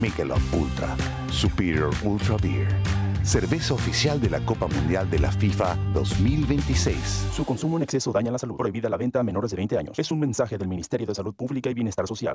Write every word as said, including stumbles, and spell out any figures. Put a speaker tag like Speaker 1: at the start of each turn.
Speaker 1: Michelob Ultra, Superior Ultra Beer. Cerveza oficial de la Copa Mundial de la FIFA dos mil veintiséis.
Speaker 2: Su consumo en exceso daña la salud. Prohibida la venta a menores de veinte años. Es un mensaje del Ministerio de Salud Pública y Bienestar Social.